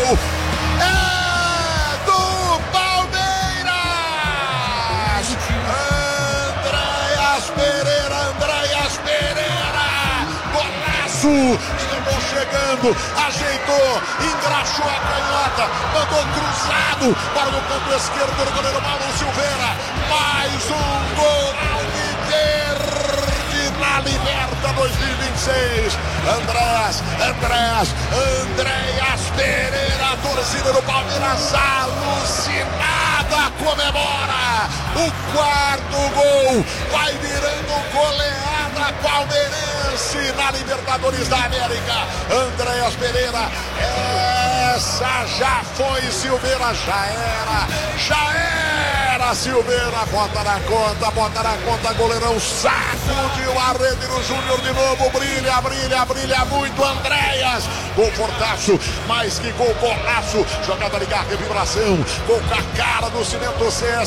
gol é do Palmeiras. Andréas Pereira, golaço. Chegando, ajeitou, engraxou a canhota, mandou cruzado para o canto esquerdo do goleiro Mauro Silveira. Mais um gol alviverde na Liberta 2026. Andréas Pereira, a torcida do Palmeiras alucinada comemora o quarto gol, vai virando goleada palmeirense na Libertadores da América. Andréas Pereira, essa já foi, Silveira, já era Silveira, bota na conta, goleirão sacudiu a rede no Júnior de novo, brilha muito Andréas, gol fortaço, mais que gol, golaço, jogada ligada, vibração, gol com a cara do Cimento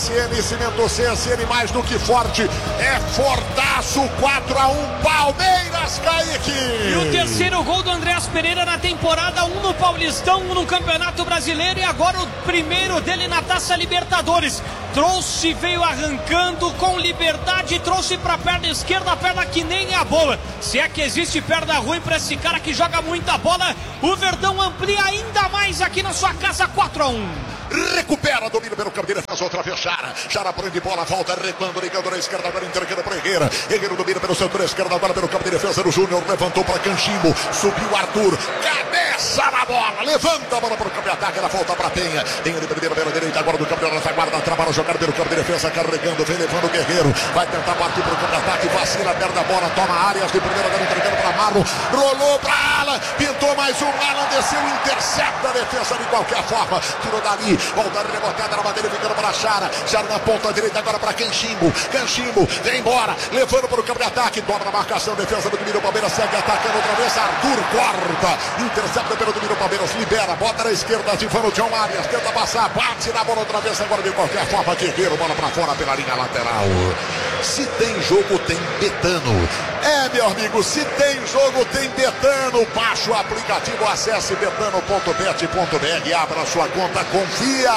CSN mais do que forte, é fortaço, 4-1 Palmeiras, Kaique. E o terceiro gol do Andréas Pereira na temporada, um no Paulistão, um no Campeonato Brasileiro e agora o primeiro dele na Taça Libertadores. Veio arrancando com liberdade, trouxe para a perna esquerda, a perna que nem a bola. Se é que existe perna ruim para esse cara que joga muita bola, o Verdão amplia ainda mais aqui na sua casa, 4-1. Recupera, domina pelo campo, faz outra vez Chara prende bola, volta, recuando, ligando na esquerda, agora entregando para Herrera domina pelo centro esquerdo, agora pelo campo de defesa do Júnior, levantou para Canchimbo, subiu Arthur, cabeça na bola, levanta a bola para o campo de ataque, ela volta para Penha de primeira pela direita, agora do campo de retaguarda, trabalha a jogar pelo campo de defesa, carregando, vem levando o Guerreiro, vai tentar partir para o campo de ataque, vacila, perde a bola, toma áreas de primeira, agora entregando para Marlon, rolou para Alan, pintou mais um, Alan desceu, intercepta a defesa de qualquer forma, tirou dali, volta rebotada na bandeira, ficando para Chara na ponta direita, agora para Canchimbo, vem embora, levando para o campo de ataque, dobra a marcação, defesa do domínio, Palmeiras segue atacando outra vez, Arthur corta, intercepta pelo domínio, Palmeiras libera, bota na esquerda, ativando o John Arias, tenta passar, bate na bola outra vez, agora de qualquer forma, Guerreiro, bola para fora pela linha lateral. Se tem jogo, tem Betano. Meu amigo, se tem jogo, tem Betano. Baixe o aplicativo, acesse betano.bet.br, abra sua conta, confia.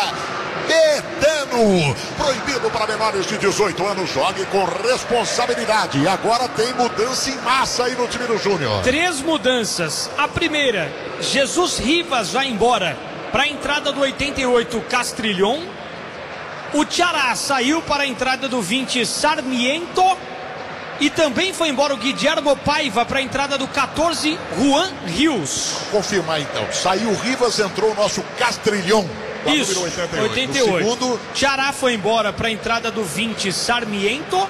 Betano, proibido para menores de 18 anos, jogue com responsabilidade. E agora tem mudança em massa aí no time do Júnior. 3 mudanças. A primeira, Jesus Rivas vai embora para a entrada do 88, Castrilhon. O Tiará saiu para a entrada do 20, Sarmiento. E também foi embora o Guilhermo Paiva para a entrada do 14, Juan Rios. Confirmar então, saiu Rivas, entrou o nosso Castrilhon. Isso, 88. Segundo, Tiará foi embora para a entrada do 20, Sarmiento,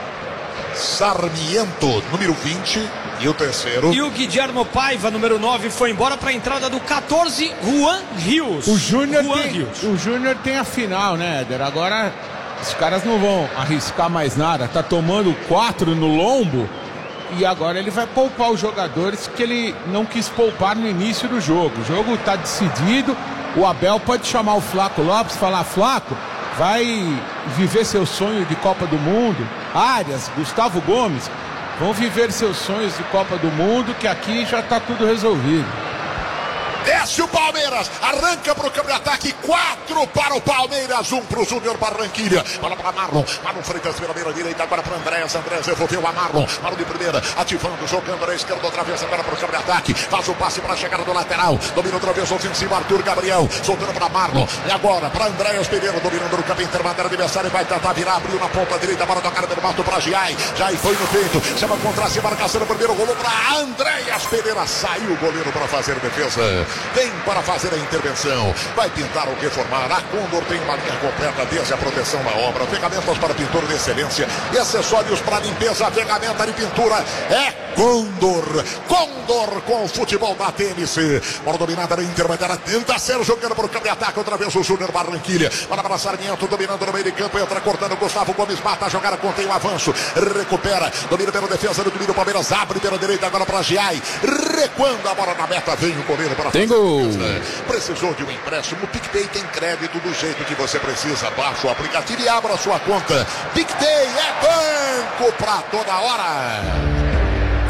número 20. E o terceiro? E o Guilhermo Paiva, número 9, foi embora para a entrada do 14, Juan Rios. O Júnior tem a final, né, Éder? Agora os caras não vão arriscar mais nada. Tá tomando 4 no lombo e agora ele vai poupar os jogadores que ele não quis poupar no início do jogo. O jogo tá decidido. O Abel pode chamar o Flaco Lopes e falar: Flaco, vai viver seu sonho de Copa do Mundo. Arias, Gustavo Gomes, vão viver seus sonhos de Copa do Mundo, que aqui já está tudo resolvido. Desce o Palmeiras, arranca para o campo de ataque, 4 para o Palmeiras, 1 para o Júnior Barranquilha. Bola para Marlon Freitas pela beira direita, agora para Andréas devolveu a Marlon de primeira, ativando, jogando na esquerda outra vez, agora para o campo de ataque, faz o passe para a chegada do lateral, domina outra vez ofensivo, Arthur Gabriel, soltando para Marlon, e agora para Andréas Pereira, dominando no campo intermediário, adversário vai tentar virar, abriu na ponta direita, para tocar no mato para Jai foi no peito, chama contra a marcação, primeiro rolou para Andréas Pereira, saiu o goleiro para fazer a defesa. Vem para fazer a intervenção, vai pintar ou reformar. A Condor tem uma linha completa desde a proteção da obra, ferramentas para pintura de excelência e acessórios para limpeza. A ferramenta de pintura é Condor com o futebol da TNC. Bola dominada na intermediária, tenta ser jogando para o campo de ataque, outra vez o Júnior Barranquilha, para Sarmiento, dominando no meio de campo, entra cortando, Gustavo Gomes mata a jogada, contém o avanço, recupera, domina pela defesa do domínio, Palmeiras abre pela direita agora para Giai, recuando a bola na meta, vem o goleiro para tem gol. Precisou de um empréstimo? O PicPay tem crédito do jeito que você precisa. Baixa o aplicativo e abra a sua conta. PicPay é banco para toda hora.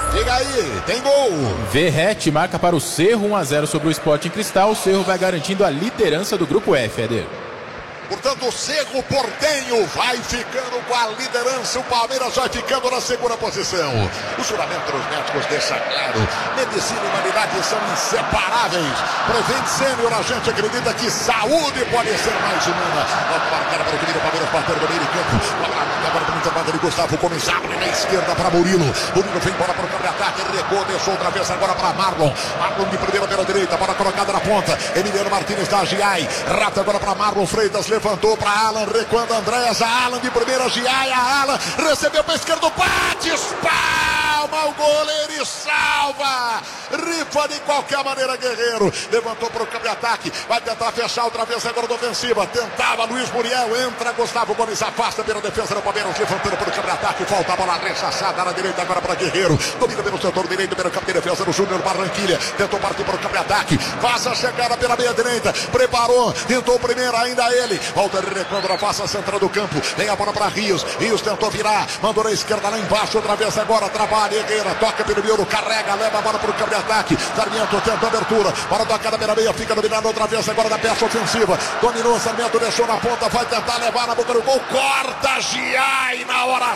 Diga aí, tem gol. Verrete marca para o Cerro 1-0 sobre o Sporting Cristal. O Cerro vai garantindo a liderança do grupo F, Éder. Portanto, o Cerro Porteño vai ficando com a liderança. O Palmeiras vai ficando na segunda posição. Os juramentos dos médicos deixam claro: medicina e humanidade são inseparáveis. Prevent Sênior, a gente acredita que saúde pode ser mais humana. Volta marcada para o time do Palmeiras, batendo no meio de campo. Agora para o intervalo de Gustavo Gomes, abre na esquerda para Murilo. Murilo vem embora para o campo de ataque, recuou, deixou outra vez agora para Marlon. Marlon de primeira pela direita, bola colocada na ponta. Emiliano Martínez da Giai, rata agora para Marlon Freitas, levantou para Alan, recuando Andréas, Alan de primeira, Giai, Alan recebeu para a esquerda, bate, espalma o goleiro e salva. Rifa de qualquer maneira, Guerreiro. Levantou para o campo de ataque, vai tentar fechar outra vez agora da ofensiva. Tentava Luiz Muriel, entra Gustavo Gomes, afasta pela defesa do Palmeiras, levantando para o campo de ataque. Falta a bola rechaçada na direita agora para Guerreiro. Domina pelo setor direito, pelo campo de defesa do Júnior Barranquilha. Tentou partir para o campo de ataque, faz a chegada pela meia direita, preparou, tentou primeiro, ainda ele. Volta recuando na face central do campo. Vem a bola para Rios. Rios tentou virar, mandou na esquerda lá embaixo, outra vez agora, trabalha Herrera, toca pelo miolo, carrega, leva a bola para o campo de ataque. Sarmiento tenta a abertura, para tocar pela meia, fica dominado outra vez agora da peça ofensiva. Dominou, Sarmiento deixou na ponta, vai tentar levar na boca do gol, corta Giai na hora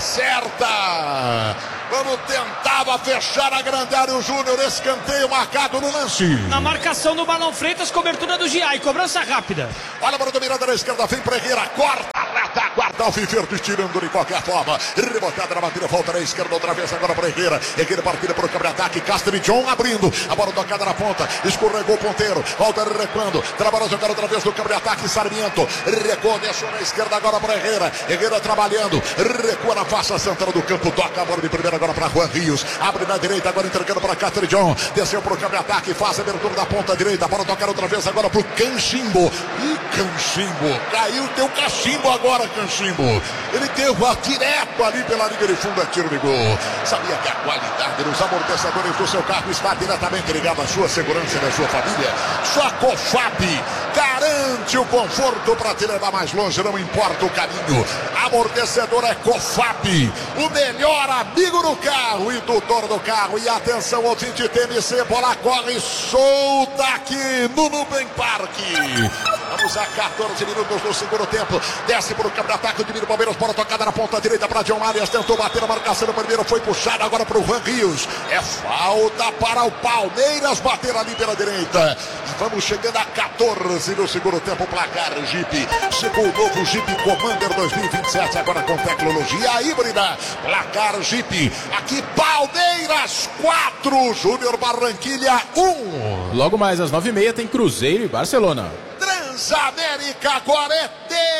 certa. Quando tentava fechar a grande área o Júnior, escanteio marcado no lance. Na marcação do Marlon Freitas, cobertura do Giai, cobrança rápida. Olha para a dominada na esquerda, vem para Herrera, corta, rata, guarda o Viverde, tirando de qualquer forma. Rebotada na batida, volta na esquerda outra vez agora para Herrera. Herrera partida para o campo de ataque, Castrichon abrindo, a bola tocada na ponta, escorregou o ponteiro, volta recuando, trabalha a jogada outra vez no campo de ataque, Sarmiento, recuou, deixou na esquerda agora para Herrera. Herrera trabalhando, recua na face central do campo, toca a bola de primeira agora para Juan Rios, abre na direita agora entregando para Castrichon, desceu para o campo de ataque, faz a abertura da ponta direita, a bola tocar outra vez agora para o Canchimbo. E Canchimbo, caiu teu cachimbo agora, Canchimbo. Ele deu direto ali pela linha de fundo, a tiro de gol. Sabia que a qualidade dos amortecedores do seu carro está diretamente ligada à sua segurança e da sua família? Só a Cofap garante o conforto para te levar mais longe, não importa o caminho. Amortecedor é Cofap, o melhor amigo do carro e do dono do carro. E atenção, ouvinte TMC, bola corre solta aqui no Nubank Parque. Vamos a 14 minutos do segundo tempo. Desce para o campo de ataque, o time do Palmeiras, bola tocada na ponta direita para John Arias, tentou bater a marcação do primeiro, foi puxado agora para o Juan Rios. É falta para o Palmeiras bater ali pela direita. E vamos chegando a 14 no segundo tempo, placar Jeep. Chegou o novo Jeep Commander 2027, agora com tecnologia híbrida. Placar Jeep. Aqui Palmeiras 4, Júnior Barranquilha 1. Logo mais às 9h30 tem Cruzeiro e Barcelona. Transamérica agora é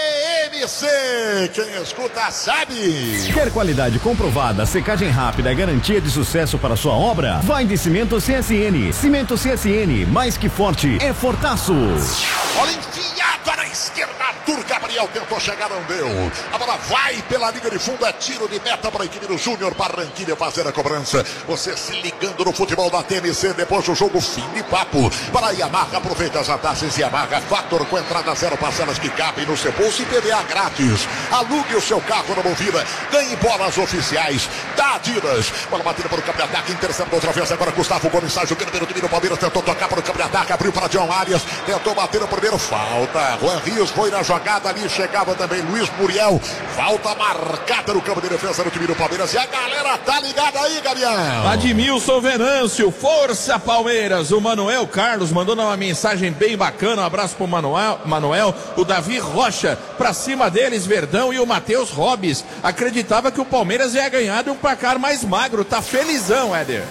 TMC. Quem escuta sabe. Quer qualidade comprovada, secagem rápida, garantia de sucesso para sua obra? Vai de Cimento CSN. Cimento CSN, mais que forte, é fortaço. Olha, enfiada na esquerda, Arthur Gabriel tentou chegar, não deu. A bola vai pela linha de fundo, é tiro de meta para a equipe do Júnior Barranquilha fazer a cobrança. Você se ligando no futebol da TMC, depois do jogo, fim de papo. Para a Yamaha, aproveita as vantagens Yamaha Factor com entrada zero, parcelas que cabem no seu bolso e PVA grátis. Alugue o seu carro na Movida, ganhe bolas oficiais da Adidas. Bola batida para o campo de ataque, interceptou outra vez agora Gustavo Gomes, sai jogando pelo time do Palmeiras, tentou tocar para o campo de ataque, abriu para John Arias, tentou bater no primeiro, falta. Juan Rios foi na jogada ali, chegava também Luiz Muriel, falta marcada no campo de defesa do time do Palmeiras. E a galera tá ligada aí, Gabriel. Admilson Venâncio, força Palmeiras. O Manuel Carlos mandou uma mensagem bem bacana, um abraço pro Manuel, o Davi Rocha, pra cima deles, Verdão, e o Matheus Robes. Acreditava que o Palmeiras ia ganhar de um placar mais magro, tá felizão, Éder.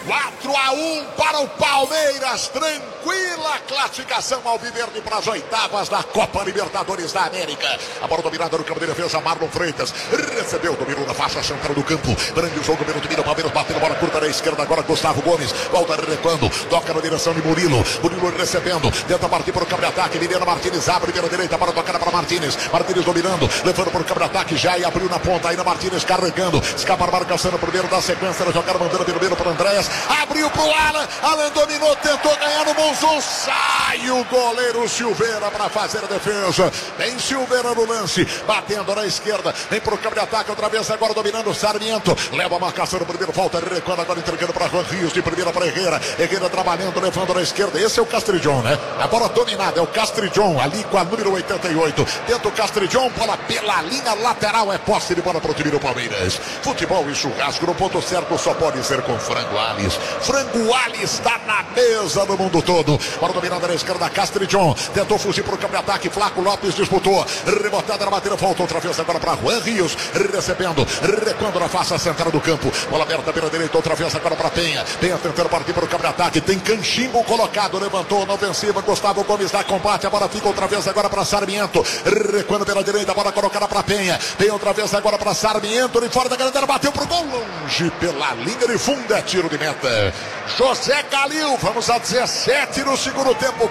4-1 para o Palmeiras, tranquila classificação ao Viverde para as oitavas da Copa Libertadores da América. A bola dominada no campo de defesa, Marlon Freitas recebeu, dominou na faixa central do campo, grande o jogo pelo time do Palmeiras, batendo bola curta na esquerda, agora Gustavo Gomes, volta recuando, toca na direção de Murilo recebendo, tenta partir para o campo de ataque, Emiliano Martínez abre pela direita, para tocar para Martínez dominando, levando para o campo de ataque, já e abriu na ponta, ainda Martínez carregando, escapa a marcação no primeiro da sequência, jogada mandando pelo meio para Andréas, abriu pro Alan, Alan dominou, tentou ganhar no bom Cruzou, sai o goleiro Silveira para fazer a defesa. Tem Silveira no lance, batendo na esquerda, vem pro campo de ataque, outra vez agora dominando o Sarmiento, leva a marcação no primeiro, volta, recuando agora entregando para Juan Rios, de primeira para Herrera trabalhando, levando na esquerda, esse é o Castrijon, né? A bola dominada, é o Castrijon, ali com a número 88, dentro do Castrijon, bola pela linha lateral, é posse de bola pro time do Palmeiras. Futebol e churrasco no ponto certo só pode ser com Frango Alves. Frango Alves está na mesa do mundo todo. Bola dominada na esquerda, Castrijon tentou fugir pro campo de ataque, Flaco Lopes disputou, rebotada na batida, voltou outra vez agora para Juan Rios, recebendo, recuando na face central do campo, bola aberta pela direita, outra vez agora para Penha tentando partir para o campo de ataque, tem Canchimbo colocado, levantou na ofensiva, Gustavo Gomes dá combate, a bola fica outra vez agora para Sarmiento, recuando pela direita, a bola colocada para Penha outra vez agora para Sarmiento, de fora da grande área, bateu pro gol, longe pela linha de fundo, é tiro de meta. José Calil, vamos a 17 no segundo tempo,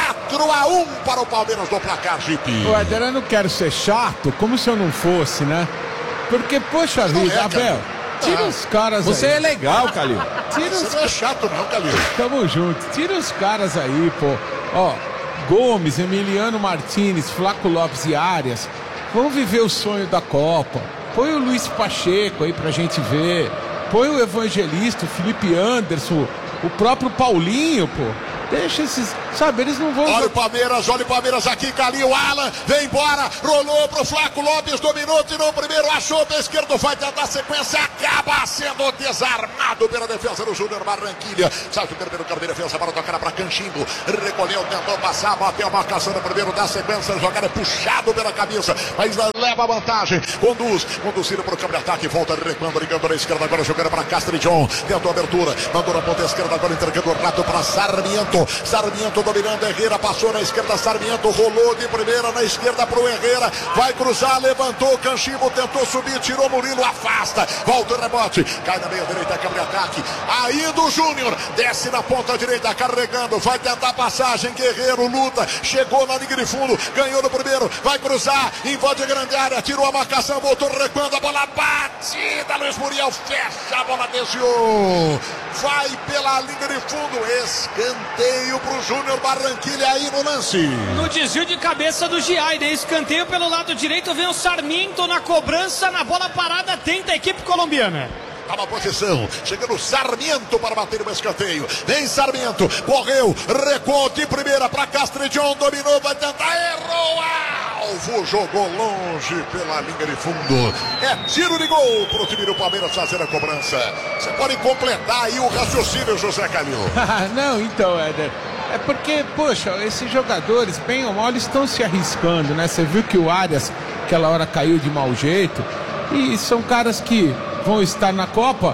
4-1 para o Palmeiras do placar, Jipe. O Éder, eu não quero ser chato, como se eu não fosse, né? Porque, poxa vida, Abel, tira os caras Você aí. é legal, Calil. Você não é chato não, Calil. Tamo junto, tira os caras aí, pô. Ó, Gomes, Emiliano Martínez, Flaco Lopes e Arias, vão viver o sonho da Copa. Põe o Luiz Pacheco aí pra gente ver. Põe o Evangelista, o Felipe Anderson, o próprio Paulinho, pô. Deixa esses, sabe, eles não vão... Olha o Palmeiras aqui, Calil, Alan, vem embora, rolou pro Flaco Lopes, dominou, tirou o primeiro, achou pé esquerdo, vai tentar a sequência, acaba sendo desarmado pela defesa do Júnior Barranquilha. Sai o primeiro campo de defesa para tocar para Canchimbo, recolheu, tentou passar, bateu a marcação no primeiro, dá sequência, jogar é puxado pela cabeça, mas leva a vantagem, conduzido para o campo de ataque, volta recuando, ligando na esquerda, agora jogando para Castrijon, tentou a abertura, mandou na ponta esquerda, agora entregando o rato para Sarmiento dominando, Herrera passou na esquerda, Sarmiento rolou de primeira na esquerda pro Herrera, vai cruzar, levantou, Canchimbo tentou subir, tirou Murilo, afasta, volta o rebote, cai na meia direita, câmbio de ataque, ainda o Júnior, desce na ponta direita, carregando, vai tentar passagem, Guerreiro luta, chegou na linha de fundo, ganhou no primeiro, vai cruzar, invade a grande área, tirou a marcação, voltou recuando, a bola batida, Luiz Muriel fecha, a bola desviou, vai pela linha de fundo, escanteio pro Júnior Barranquilha aí no lance. No desvio de cabeça do Giai, né? Escanteio pelo lado direito, vem o Sarmiento na cobrança, na bola parada, tenta a equipe colombiana. Tá na posição, chegando Sarmiento para bater o escanteio. Vem Sarmiento, correu, recuou de primeira para Castrijon, dominou, vai tentar, errou, alvo, jogou longe pela linha de fundo. É tiro de gol pro time do Palmeiras fazer a cobrança. Você pode completar aí o raciocínio, José Calil. Não, então, Éder, é porque, poxa, esses jogadores, bem ou mal, estão se arriscando, né? Você viu que o Arias, aquela hora caiu de mau jeito, e são caras que vão estar na Copa.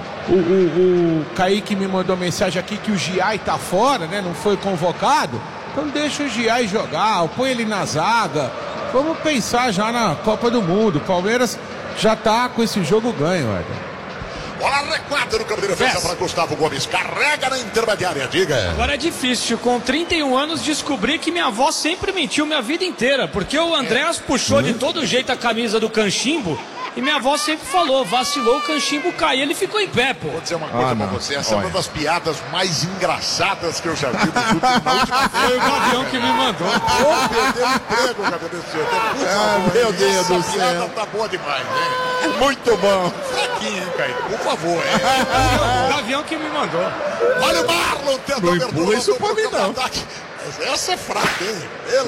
O Kaique me mandou mensagem aqui que o Giai tá fora, né? Não foi convocado. Então deixa o Giai jogar, põe ele na zaga. Vamos pensar já na Copa do Mundo. O Palmeiras já tá com esse jogo ganho, Éder. Bola recuada no campo de defesa para Gustavo Gomes. Carrega na intermediária, diga. Agora é difícil, com 31 anos, descobrir que minha avó sempre mentiu minha vida inteira. Porque o Andréas puxou de todo jeito a camisa do Canchimbo. E minha avó sempre falou, vacilou, o Canchimbo caiu, ele ficou em pé, pô. Vou dizer uma coisa pra você, essa é uma das piadas mais engraçadas que eu já vi nos últimos Foi o Gavião que me mandou. Vou perder o emprego, Gavião, desse jeito. Meu Deus do Essa céu. piada tá boa demais, hein? Muito bom. Fraquinho, hein, Caio? Por favor, hein? O Gavião que me mandou. Olha o Marlon tentando empurra isso pra mim, não. Essa é fraca, hein?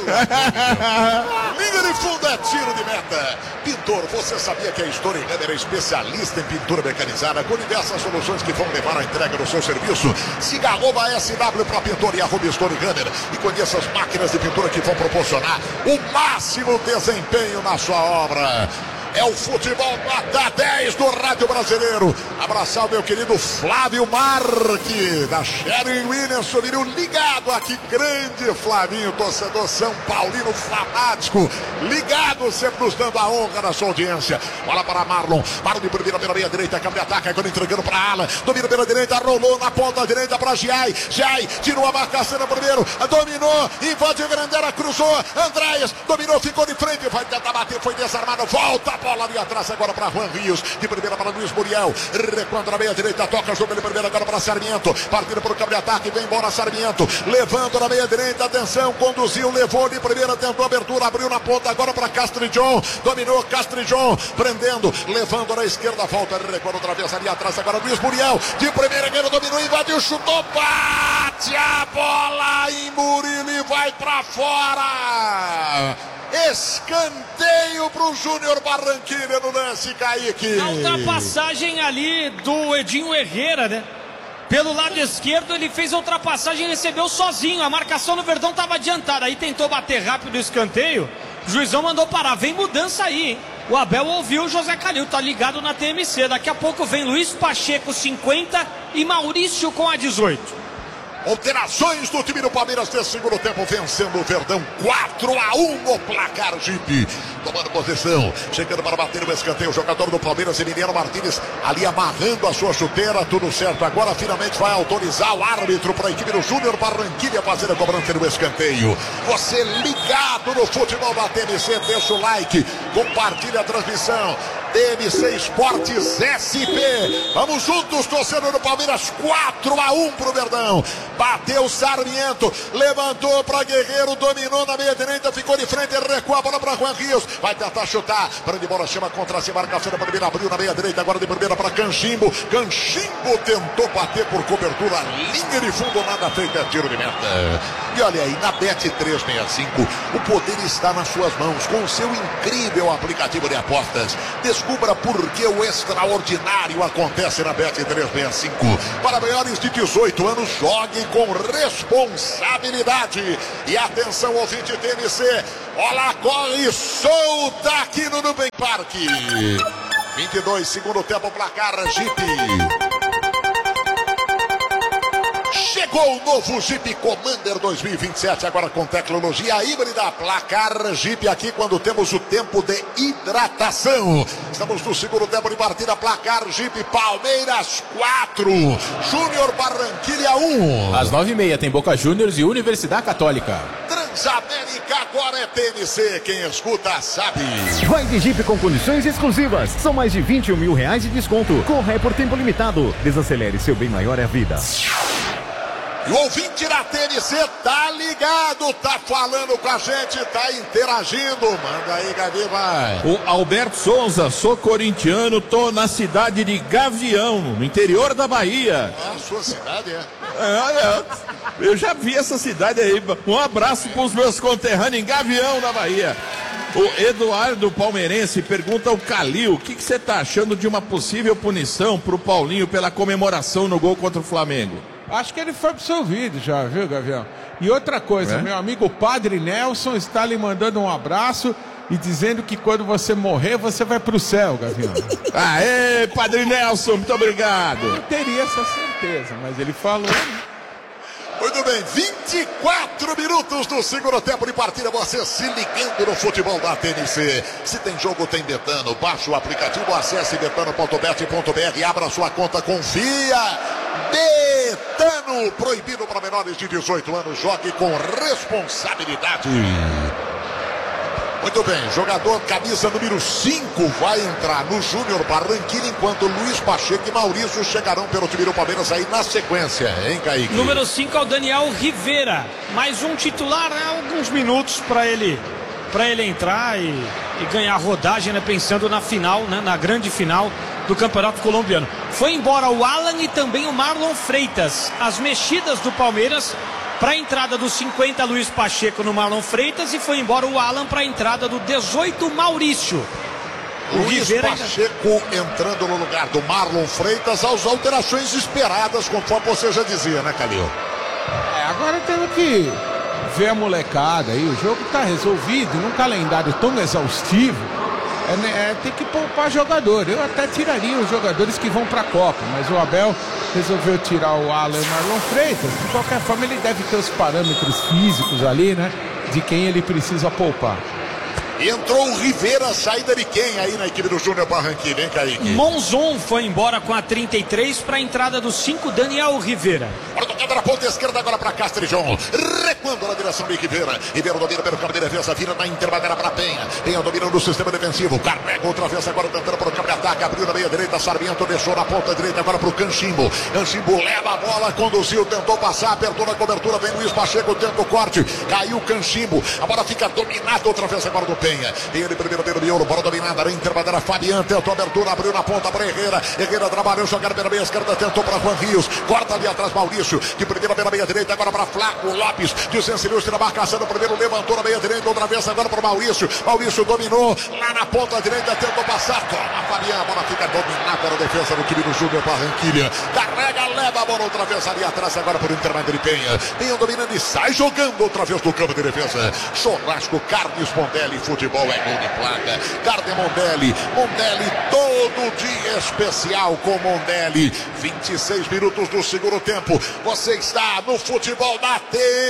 Linha de fundo é tiro de meta. Pintor, você sabia que a Stone Gunner é especialista em pintura mecanizada com diversas soluções que vão levar a entrega do seu serviço? Siga @SW para pintor e @Stone Gunner e conheça as máquinas de pintura que vão proporcionar o máximo desempenho na sua obra. É o futebol nota 10 do Rádio Brasileiro. Abraçar o meu querido Flávio Marque, da Sherwin Williams, virou ligado aqui, grande Flavinho, torcedor São Paulino fanático, ligado, sempre nos dando a honra da sua audiência. Bola para Marlon de primeira pela meia direita, câmbio de ataque, agora entregando para Alan, domina pela direita, rolou na ponta direita para Giai, tirou a marcação no primeiro, dominou, invadiu a grande área, cruzou, Andréas, dominou, ficou de frente, vai tentar bater, foi desarmado, volta para bola ali atrás agora para Juan Rios, de primeira para Luiz Muriel, recuando na meia direita, toca, jogo de primeira agora para Sarmiento, partindo para o campo de ataque, vem embora Sarmiento, levando na meia direita, atenção, conduziu, levou de primeira, tentou abertura, abriu na ponta agora para Castrijon, dominou Castrijon, prendendo, levando na esquerda, volta, recuando outra vez ali atrás agora Luiz Muriel, de primeira, ele dominou, invadiu, chutou, bate a bola em Murilo e vai para fora. Escanteio pro Júnior Barranquilla no lance, Kaique. A ultrapassagem ali do Edinho Herrera, né? Pelo lado esquerdo ele fez a ultrapassagem e recebeu sozinho. A marcação do Verdão estava adiantada. Aí tentou bater rápido o escanteio. O juizão mandou parar. Vem mudança aí, hein? O Abel ouviu o José Calil, tá ligado na TMC. Daqui a pouco vem Luiz Pacheco 50 e Maurício com a 18. Alterações do time do Palmeiras nesse segundo tempo, vencendo o Verdão 4-1 no placar, Gipe. Tomando posição, chegando para bater o escanteio, o jogador do Palmeiras, Emiliano Martínez, ali amarrando a sua chuteira, tudo certo. Agora finalmente vai autorizar o árbitro para a equipe do Júnior Barranquilla fazer a cobrança do escanteio. Você ligado no futebol da TMC, deixa o like, compartilha a transmissão. TMC Esportes SP. Vamos juntos, torcendo no Palmeiras, 4-1 pro Verdão. Bateu Sarmiento, levantou para Guerreiro, dominou na meia direita, ficou de frente, recua a bola para Juan Rios, vai tentar chutar, prende bola, chama contra si, marcação da primeira, abriu na meia direita, agora de primeira para Canchimbo. Canchimbo tentou bater por cobertura, linha de fundo, nada feito, é tiro de meta. E olha aí, na Bet365, o poder está nas suas mãos, com o seu incrível aplicativo de apostas. Descubra por que o extraordinário acontece na Bet365. Para maiores de 18 anos, jogue com responsabilidade. E atenção, ouvinte TMC, olha, corre solta aqui no Nubank Park. 22, segundo tempo, placar Jeep. Chegou o novo Jeep Commander 2027, agora com tecnologia híbrida. Placar Jeep aqui quando temos o tempo de hidratação. Estamos no segundo tempo de partida. Placar Jeep, Palmeiras 4, Júnior Barranquilla 1. Às 9h30 tem Boca Juniors e Universidade Católica. Transamérica agora é TMC, quem escuta sabe. Vai de Jeep com condições exclusivas. São mais de 21 mil reais de desconto. Corra é por tempo limitado. Desacelere, seu bem maior é a vida. E o ouvinte da TNC tá ligado, tá falando com a gente, tá interagindo. Manda aí, Gavi, vai. O Alberto Souza, sou corintiano, tô na cidade de Gavião, no interior da Bahia. Ah, a sua cidade é? Eu já vi essa cidade aí. Um abraço pros meus conterrâneos em Gavião, da Bahia. O Eduardo Palmeirense pergunta ao Calil, o que você tá achando de uma possível punição pro Paulinho pela comemoração no gol contra o Flamengo? Acho que ele foi absolvido já, viu, Gavião? E outra coisa, meu amigo Padre Nelson está lhe mandando um abraço e dizendo que quando você morrer, você vai pro céu, Gavião. Aê, Padre Nelson, muito obrigado. Eu teria essa certeza, mas ele falou. Muito bem, 24 minutos do segundo tempo de partida, você se ligando no futebol da TNC. Se tem jogo, tem Betano. Baixe o aplicativo, acesse betano.bet.br, abra sua conta, confia. Betano, proibido para menores de 18 anos, jogue com responsabilidade. Muito bem, jogador camisa número 5 vai entrar no Júnior Barranquilla, enquanto Luiz Pacheco e Maurício chegarão pelo time do Palmeiras aí na sequência, hein, Kaique? Número 5 é o Daniel Rivera, mais um titular, né? Alguns minutos para ele entrar e ganhar rodagem, né? Pensando na final, né? Na grande final do Campeonato Colombiano. Foi embora o Alan e também o Marlon Freitas. As mexidas do Palmeiras para a entrada do 50 Luiz Pacheco no Marlon Freitas e foi embora o Alan para a entrada do 18 Maurício. O Luiz Pacheco entrando no lugar do Marlon Freitas, as alterações esperadas, conforme você já dizia, né, Calil? Agora temos que ver a molecada aí. O jogo está resolvido num calendário tão exaustivo. Tem que poupar jogador. Eu até tiraria os jogadores que vão para a Copa, mas o Abel resolveu tirar o Alan e o Marlon Freitas. De qualquer forma, ele deve ter os parâmetros físicos ali, né? De quem ele precisa poupar. Entrou o Rivera, saída de quem aí na equipe do Júnior Barranquilla, hein, Kaique? Monzon foi embora com a 33 para a entrada do 5, Daniel Rivera. Olha, tocada na ponta esquerda agora para Castrijon. recuando na direção de Ribeira. Ribeira domina pelo campo de defesa, vira na intermediária para Penha. Penha dominando o sistema defensivo. Carrega outra vez agora tentando para o campo de ataque. Abriu na meia direita, Sarmiento deixou na ponta direita agora para o Canchimbo. Canchimbo leva a bola, conduziu, tentou passar, apertou na cobertura. Vem Luiz Pacheco, tenta o corte. Caiu o Canchimbo. A bola fica dominada outra vez agora do Penha. Penha de primeiro pelo miolo, bola dominada na intermediária. Fabian tentou a abertura, abriu na ponta para Herrera. Herrera trabalhou, jogar pela meia esquerda, tentou para Juan Rios. Corta ali atrás Maurício, de primeira pela meia direita, agora para Flaco Lopes. De Sensilvio na marcação, primeiro levantou na meia direita, outra vez agora para Maurício. Maurício dominou lá na ponta direita, tentou passar. Toma Fabian, a bola fica dominada na defesa do time do Júnior Barranquilha. Carrega, leva a bola outra vez ali atrás, agora por intermédio de Penha. Penha dominando e sai jogando outra vez do campo de defesa. Churrasco, Carnes Mondelli, futebol é gol de placa. Carne Mondelli, Mondelli todo dia especial com Mondelli. 26 minutos do segundo tempo. Você está no futebol da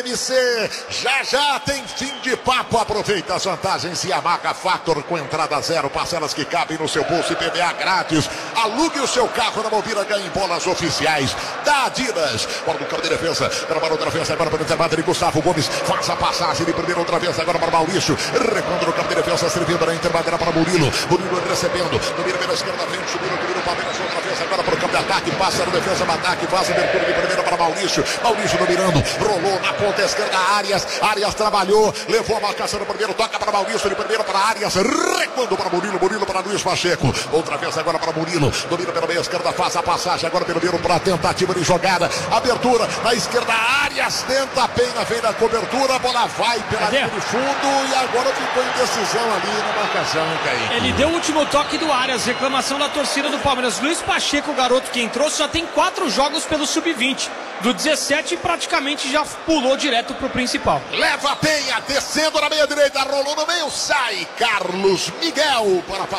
TNC. Já tem fim de papo. Aproveita as vantagens Yamaha Factor com entrada zero, parcelas que cabem no seu bolso e PVA grátis. Alugue o seu carro na Movida, ganhe bolas oficiais da Adidas. Bola do campo de defesa. Trabalhou outra vez agora para o intervalo de Gustavo Gomes. Faz a passagem de primeiro outra vez agora para Maurício. Recuando no campo de defesa, servindo na intervalo para Murilo. Murilo recebendo. Domina pela esquerda, vem subindo o Palmeiras outra vez agora para o campo de ataque. Passa no defesa do ataque. Faz a abertura de primeira para Maurício. Maurício dominando. Rolou na ponta esquerda. Arias trabalhou. Levou a marcação no primeiro. Toca para Maurício. De primeiro para Arias. Recuando para Murilo. Murilo para Luiz Pacheco. Outra vez agora para Murilo. Domina pela meia esquerda. Faz a passagem agora pelo meio para a tentativa de jogada. Abertura na esquerda. Arias tenta. Penha vem na cobertura. A bola vai pela linha de fundo. E agora ficou indecisão ali na marcação, hein, Kaique? Ele deu o último toque do Arias. Reclamação da torcida do Palmeiras. Luiz Pacheco, o garoto que entrou, só tem 4 jogos pelo Sub-20. Do 17 praticamente já pulou direto pro principal. Leva a Penha, descendo na meia direita, rolou no meio, sai Carlos Miguel para